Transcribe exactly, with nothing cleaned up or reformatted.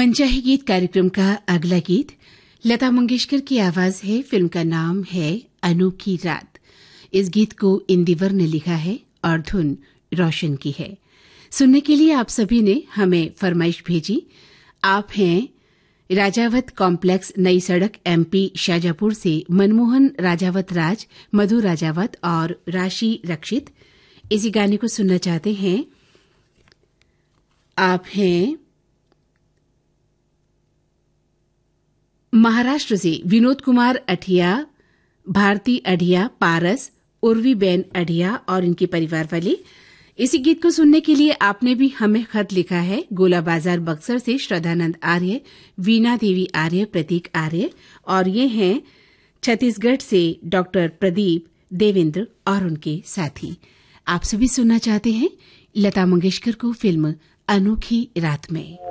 मनचाहे गीत कार्यक्रम का अगला गीत लता मंगेशकर की आवाज है। फिल्म का नाम है अनोखी रात। इस गीत को इंदिवर ने लिखा है और धुन रोशन की है। सुनने के लिए आप सभी ने हमें फरमाइश भेजी। आप हैं राजावत कॉम्प्लेक्स, नई सड़क, एमपी शाजापुर से मनमोहन राजावत राज, मधु राजावत और राशि रक्षित इसी गाने को सुनना चाहते हैं। आप हैं महाराष्ट्र से विनोद कुमार अठिया, भारती अढ़िया, पारस, उर्वी बेन अढ़िया और इनके परिवार वाले। इसी गीत को सुनने के लिए आपने भी हमें खत लिखा है। गोला बाजार बक्सर से श्रद्धानंद आर्य, वीणा देवी आर्य, प्रतीक आर्य और ये हैं छत्तीसगढ़ से डॉक्टर प्रदीप, देवेंद्र और उनके साथी। आप सभी सुनना चाहते हैं लता मंगेशकर को फिल्म अनोखी रात में।